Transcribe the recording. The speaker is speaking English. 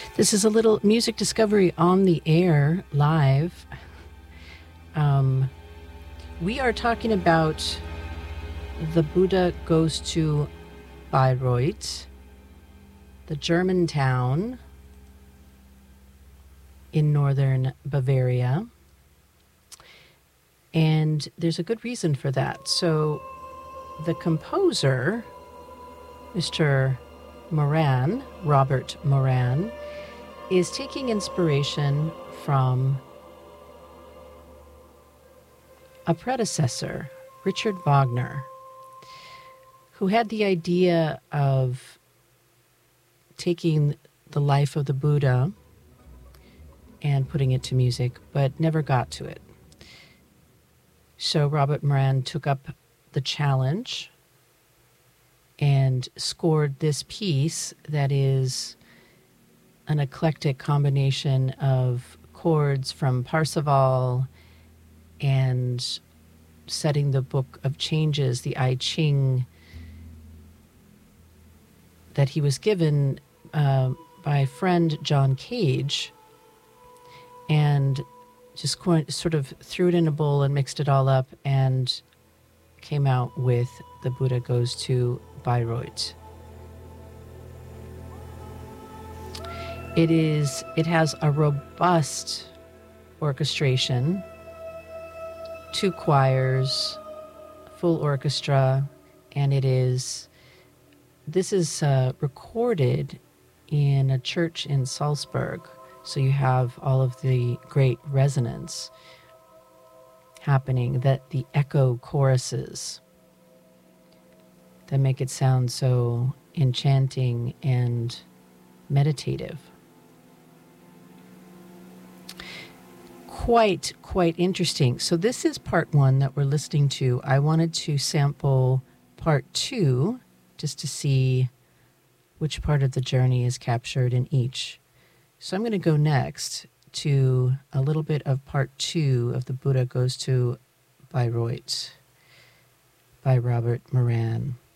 This is a little music discovery on the air live. We are talking about The Buddha Goes to Bayreuth, the German town in northern Bavaria. And there's a good reason for that. So the composer, Mr. Moran, Robert Moran, is taking inspiration from a predecessor, Richard Wagner, who had the idea of taking the life of the Buddha and putting it to music, but never got to it. So Robert Moran took up the challenge and scored this piece that is an eclectic combination of chords from Parsifal and setting the Book of Changes, the I Ching, that he was given by friend John Cage, and just sort of threw it in a bowl and mixed it all up and came out with The Buddha Goes to Bayreuth. It has a robust orchestration, 2 choirs, full orchestra, and this is recorded in a church in Salzburg. So you have all of the great resonance happening, that the echo choruses that make it sound so enchanting and meditative. Quite interesting. So this is part 1 that we're listening to. I wanted to sample part 2 just to see which part of the journey is captured in each. So I'm going to go next to a little bit of part 2 of The Buddha Goes to Bayreuth by Robert Moran.